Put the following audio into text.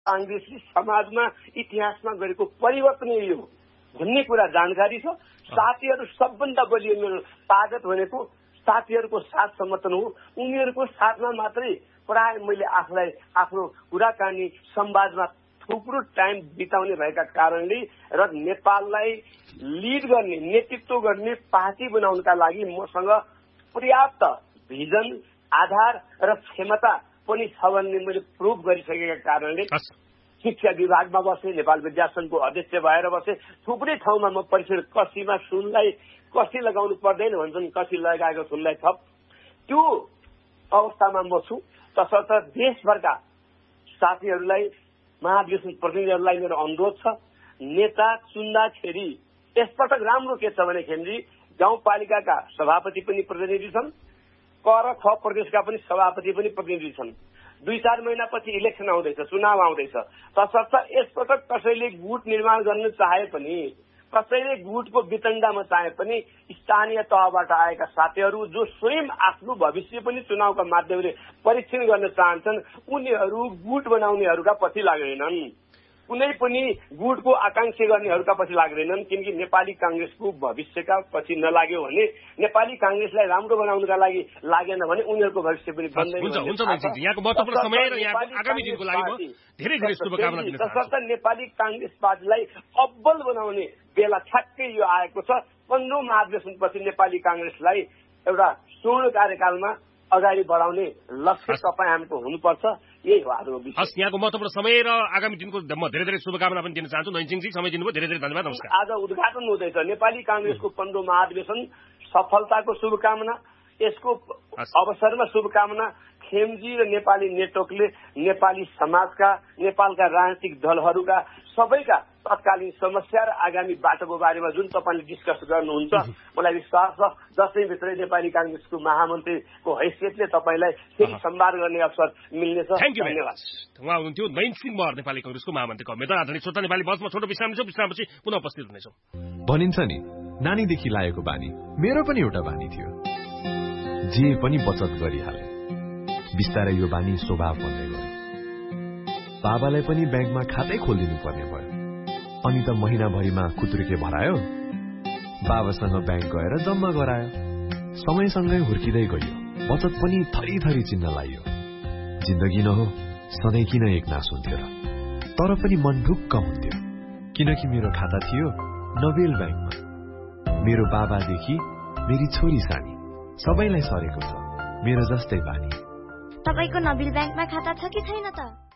कांग्रेसले समाजमा इतिहासमा गरेको परिवर्तन यो भन्ने कुरा जानकारी छ। साथीहरू सबभन्दा बलियो मेरो ताकत भनेको साथीहरूको साथ समर्थन हो। उनीहरूको साथमा मात्रै प्राय मैले आफूलाई आफ्नो कुराकानी संवादमा थुप्रो टाइम बिताउने भएका कारणले र नेपाललाई लिड गर्ने नेतृत्व गर्ने पार्टी बनाउनका लागि मसँग पर्याप्त भिजन आधार र क्षमता पनि छ भन्ने मैले प्रुभ गरिसकेका कारणले शिक्षा विभागमा बसे, नेपाल विद्या संघको अध्यक्ष भएर बसे, थुप्रै ठाउँमा म परिषद कसीमा सुनलाई कसी लगाउनु पर्दैन भन्छन्, कसी लगाएको सुनलाई थप त्यो अवस्थामा म छु। तसर्थ देशभरका साथीहरूलाई महाधिवेशन प्रतिनिधिहरूलाई मेरो अनुरोध छ, नेता चुन्दाखेरि यसपटक राम्रो के छ भने खेमजी गाउँपालिकाका सभापति पनि प्रतिनिधि छन्, क र ख प्रदेशका पनि सभापति पनि प्रतिनिधि छन्। 2-4 महिनापछि इलेक्सन आउँदैछ, चुनाव आउँदैछ। तसर्थ यसपटक कसैले गुट निर्माण गर्न चाहे पनि, कसैले गुटको वितण्डामा चाहे पनि स्थानीय तहबाट आएका साथीहरू जो स्वयं आफ्नो भविष्य पनि चुनावका माध्यमले परीक्षण गर्न चाहन्छन्, उनीहरू गुट बनाउनेहरूका पछि लाग्दैनन्, कुनै पनि गुटको आकांक्षा गर्नेहरूका पछि लाग्दैनन्। किनकि नेपाली कांग्रेसको भविष्यका पछि नलाग्यो भने, नेपाली कांग्रेसलाई राम्रो बनाउनका लागि लागेन भने उनीहरूको भविष्य पनि बन्दैन। यहाँको महत्त्वपूर्ण समय र यहाँको आगामी दिनको लागि म धेरै धेरै शुभकामना दिन चाहन्छु। तसर्थ नेपाली कांग्रेस पार्टीलाई अब्बल बनाउने बेला ठ्याक्कै यो आएको छ। 15औं महाधिवेशनपछि नेपाली कांग्रेसलाई एउटा स्वर्ण कार्यकालमा अगाडि बढाउने लक्ष्य तपाईँ हाम्रो हुनुपर्छ। यही हो हाम्रो विषय। हस्, यहाँको महत्त्वपूर्ण समय र आगामी दिनको म धेरै धेरै शुभकामना पनि दिन चाहन्छु। नैनसिंहजी समय दिनुभयो, धेरै धेरै धन्यवाद, नमस्कार। आज उद्घाटन हुँदैछ नेपाली कांग्रेसको 15औं महाधिवेशन, सफलताको शुभकामना, यसको अवसरमा शुभकामना। खेमजी र नेपाली नेटवर्कले नेपाली समाजका, नेपालका राजनीतिक दलहरूका सबैका तत्कालीन समस्या र आगामी बाटोको बारेमा जुन तपाईँले डिस्कस गर्नुहुन्छ, मलाई विश्वास छ दशैंभित्रै नेपाली कांग्रेसको महामन्त्रीको हैसियतले तपाईँलाई फेरि सम्वाद गर्ने अवसर मिल्नेछ। धन्यवाद। उहाँ हुनुहुन्थ्यो नैनसिंह महर, नेपाली कांग्रेसको महामन्त्रीको उम्मेदवार। आदरणीय श्रोता, नेपाली बसमा छोटो विश्राम लिन्छौँ, विश्रामपछि पुनः उपस्थित हुनेछौँ। भनिन्छ नि, नानीदेखि लागेको बानी मेरो पनि एउटा बानी थियो, जे पनि बचत गरिहाले। बिस्तारै यो बानी स्वभाव बन्दै गयो। बाबालाई पनि ब्याङ्कमा खातै खोलिदिनु पर्ने भयो। अनि त महिनाभरिमा खुत्रुके भरायो, बाबासँग ब्याङ्क गएर जम्मा गरायो। समयसँगै हुर्किँदै गयो, बचत पनि थरी थरी चिन्न लाग्यो। जिन्दगी न हो, सधैँ किन एक नास हुन्थ्यो र? तर पनि मन ढुक्क हुन्थ्यो, किनकि मेरो खाता थियो नोबेल ब्याङ्कमा। मेरो बाबादेखि मेरी छोरी सानी सबैलाई सरेको छ मेरो जस्तै बानी। तपाईको नोबेल ब्याङ्कमा खाता छ कि छैन त?